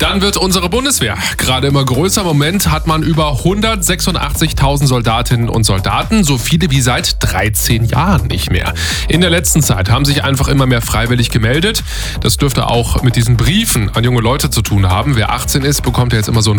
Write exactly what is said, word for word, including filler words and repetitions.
Dann wird unsere Bundeswehr gerade immer größer. Im Moment hat man über hundertsechsundachtzigtausend Soldatinnen und Soldaten, so viele wie seit dreizehn Jahren nicht mehr. In der letzten Zeit haben sich einfach immer mehr freiwillig gemeldet. Das dürfte auch mit diesen Briefen an junge Leute zu tun haben. Wer achtzehn ist, bekommt ja jetzt immer so ein